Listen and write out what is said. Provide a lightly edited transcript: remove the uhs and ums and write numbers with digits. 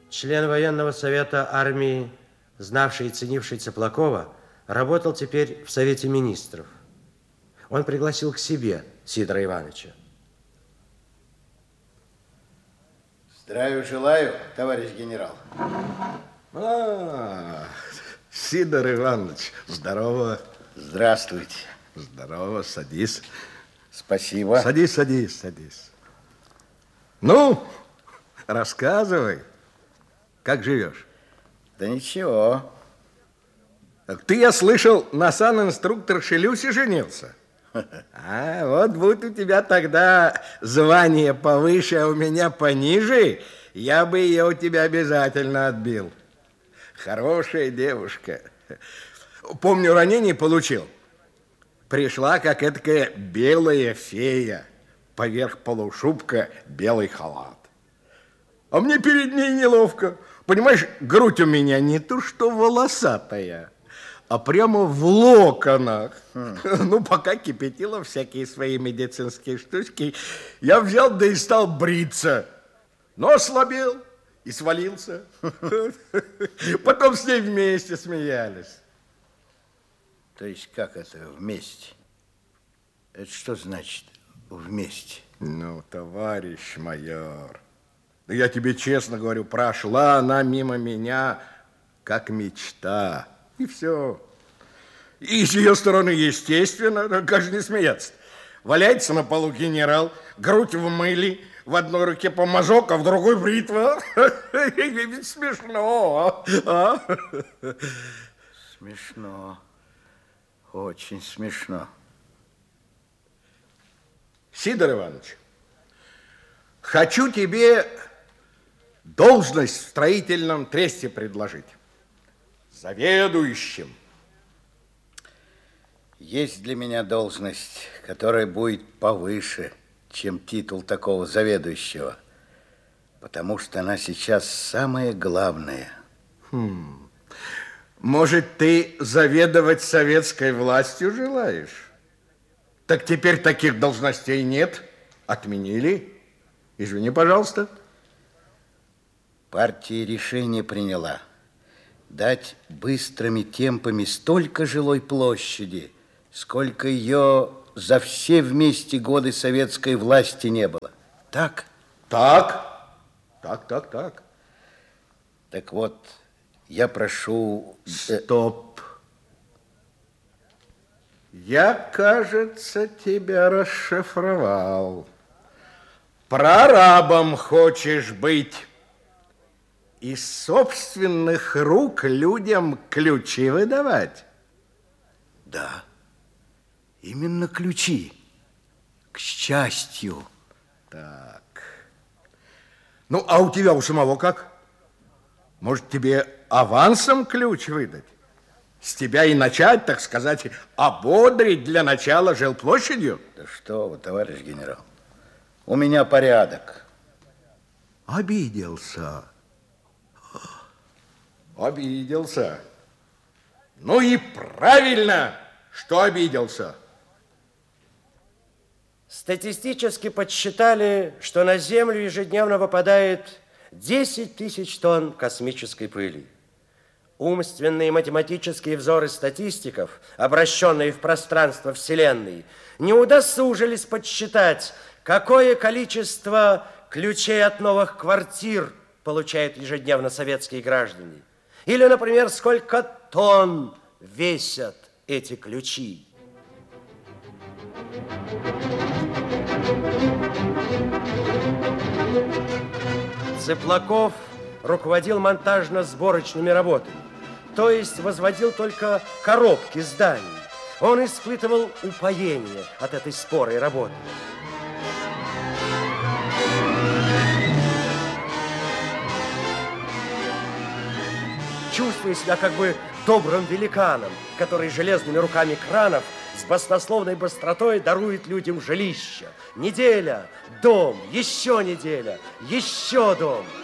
Член военного совета армии, знавший и ценивший Цыплакова, работал теперь в Совете министров. Он пригласил к себе Сидора Ивановича. Здравия желаю, товарищ генерал. Сидор Иванович, здорово. Здравствуйте. Здорово, садись. Спасибо. Садись. Ну, рассказывай, как живешь? Да ничего. Так ты, я слышал, на санинструкторше Люсе женился. Вот будет у тебя тогда звание повыше, а у меня пониже, я бы ее у тебя обязательно отбил. Хорошая девушка. Помню, ранение получил. Пришла, как этакая белая фея. Поверх полушубка белый халат. А мне перед ней неловко. Понимаешь, грудь у меня не то что волосатая, а прямо в локонах. Ну, пока кипятила всякие свои медицинские штучки, я взял, да и стал бриться. Но ослабел и свалился. Потом с ней вместе смеялись. То есть как это вместе? Это что значит вместе? Ну, товарищ майор, да я тебе честно говорю, прошла она мимо меня, как мечта. И все. И с ее стороны, естественно, как же не смеяться. Валяется на полу генерал, грудь в мыле, в одной руке помазок, а в другой бритва. Ведь смешно. Смешно. Очень смешно. Сидор Иванович, хочу тебе должность в строительном тресте предложить. Заведующим. Есть для меня должность, которая будет повыше, чем титул такого заведующего, потому что она сейчас самое главное. Может, ты заведовать советской властью желаешь? Так теперь таких должностей нет. Отменили. Извини, пожалуйста. Партия решение приняла дать быстрыми темпами столько жилой площади, сколько ее за все вместе годы советской власти не было. Так? Так. Так вот, я прошу... Стоп. Я, кажется, тебя расшифровал. Прорабом хочешь быть. Из собственных рук людям ключи выдавать? Да, именно ключи. К счастью. Так. Ну, а у тебя у самого как? Может, тебе авансом ключ выдать? С тебя и начать, так сказать, ободрить для начала жилплощадью? Да что вы, товарищ генерал. У меня порядок. Обиделся. Обиделся. Ну и правильно, что обиделся. Статистически подсчитали, что на Землю ежедневно выпадает 10 тысяч тонн космической пыли. Умственные математические взоры статистиков, обращенные в пространство Вселенной, не удосужились подсчитать, какое количество ключей от новых квартир получают ежедневно советские граждане. Или, например, сколько тонн весят эти ключи. Цыплаков руководил монтажно-сборочными работами, то есть возводил только коробки зданий. Он испытывал упоение от этой спорой работы. Чувствуя себя как бы добрым великаном, который железными руками кранов с баснословной быстротой дарует людям жилище. Неделя, дом, еще неделя, еще дом.